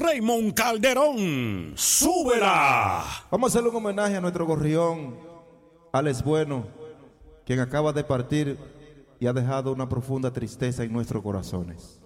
Raymond Calderón. ¡Súbela! Vamos a hacerle un homenaje a nuestro gorrión, Alex Bueno, quien acaba de partir y ha dejado una profunda tristeza en nuestros corazones.